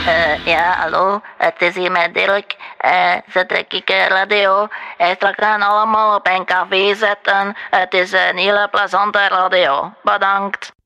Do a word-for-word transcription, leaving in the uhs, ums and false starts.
Eh, ja, hallo, het is hier met Dirk. Eh, ze trek ik eh, radio. Eh, straks gaan allemaal op een café zitten. Het is een hele plezante radio. Bedankt.